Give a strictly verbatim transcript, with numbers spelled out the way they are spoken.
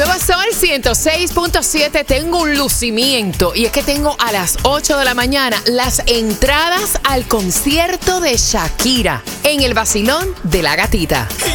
Nuevo Sol ciento seis punto siete, tengo un lucimiento y es que tengo a las ocho de la mañana las entradas al concierto de Shakira en el Vacilón de la Gatita.